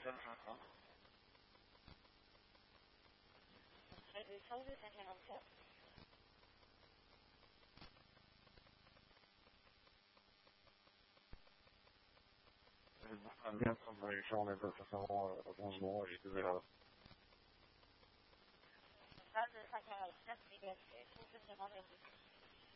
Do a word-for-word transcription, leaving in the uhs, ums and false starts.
cinq cents. Très deux cents, deux cent quarante-sept. Je vous prends bien pour vérifier en négociation au changement et tout ça. Ça, deux cent quarante-sept, négocié, faut que je demande un peu.